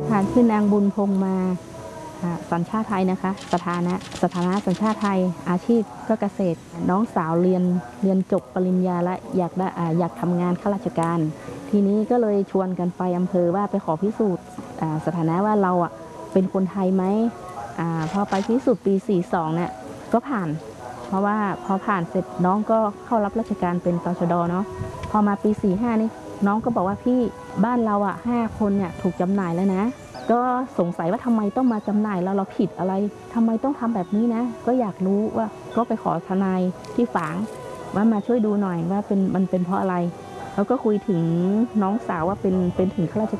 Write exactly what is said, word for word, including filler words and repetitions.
ค่ะชื่อนางบุญพงษ์มาสัญชาติไทยนะคะสถานะสถานะสัญชาติไทยอาชีพก็เกษตรน้องสาวเรียนเรียนจบปริญญาและอยากได้อยากทำงานข้าราชการทีนี้ก็เลยชวนกันไปอำเภอว่าไปขอพิสูจน์สถานะว่าเราอ่ะเป็นคนไทยไหมพอไปพิสูจน์ปีสี่สิบสองเนี่ยก็ผ่านเพราะว่าพอผ่านเสร็จน้องก็เข้ารับราชการเป็นตชด.เนาะพอมาปีสี่สิบห้านี่น้องก็บอกว่าพี่บ้านเราอ่ะห้าคนเนี่ยถูกจำหน่ายแล้วนะก็สงสัยว่าทำไมต้องมาจำหน่ายแล้วเราผิดอะไรทำไมต้องทำแบบนี้นะก็อยากรู้ว่าก็ไปขอทนายที่ฝางว่ามาช่วยดูหน่อยว่าเป็นมันเป็นเพราะอะไรแล้วก็คุยถึงน้องสาวว่าเป็นเป็นถึงข้าราช